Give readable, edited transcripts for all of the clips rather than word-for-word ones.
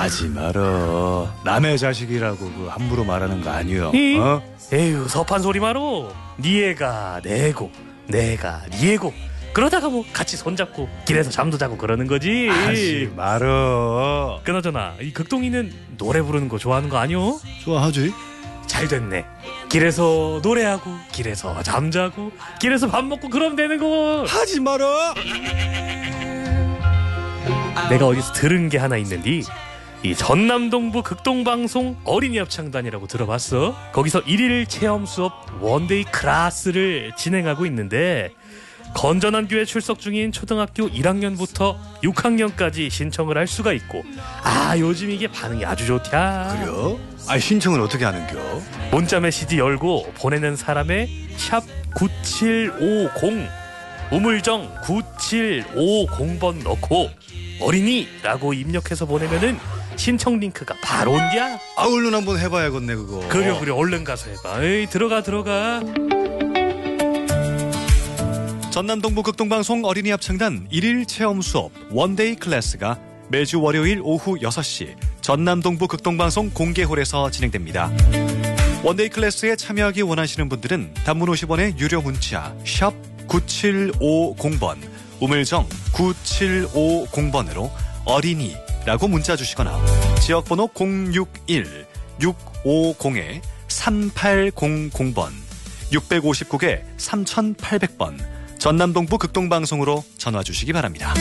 하지 말어. 남의 자식이라고 그 함부로 말하는 거 아니요. 에휴, 섭한 소리 마로. 니 애가 내고 내가 니 애고 그러다가 뭐 같이 손잡고 길에서 잠도 자고 그러는 거지. 하지 말어. 그나저나 이 극동이는 노래 부르는 거 좋아하는 거 아니오? 좋아하지. 잘 됐네. 길에서 노래하고 길에서 잠자고 길에서 밥 먹고 그러면 되는 거. 하지 말어. 내가 어디서 들은 게 하나 있는데 이 전남동부 극동방송 어린이 합창단이라고 들어봤어? 거기서 1일 체험 수업 원데이 클래스를 진행하고 있는데 건전한 교회 출석 중인 초등학교 1학년부터 6학년까지 신청을 할 수가 있고 요즘 이게 반응이 아주 좋다. 그래요? 신청을 어떻게 하는겨? 문자 메시지 열고 보내는 사람의 샵 9750 우물정 9750번 넣고 어린이라고 입력해서 보내면은 신청 링크가 바로 온디야. 얼른 한번 해봐야겠네 그거. 그래 얼른 가서 해봐. 에이, 들어가. 전남동부 극동방송 어린이 합창단 1일 체험 수업 원데이 클래스가 매주 월요일 오후 6시 전남동부 극동방송 공개홀에서 진행됩니다. 원데이 클래스에 참여하기 원하시는 분들은 단문 50원의 유료 문자 샵 9750번 우물정 9750번으로 어린이라고 문자 주시거나 지역번호 061-650-3800번 659개 3800번 전남동부 극동방송으로 전화 주시기 바랍니다.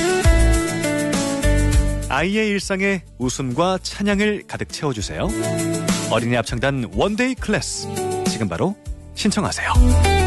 아이의 일상에 웃음과 찬양을 가득 채워주세요. 어린이 합창단 원데이 클래스 지금 바로 신청하세요.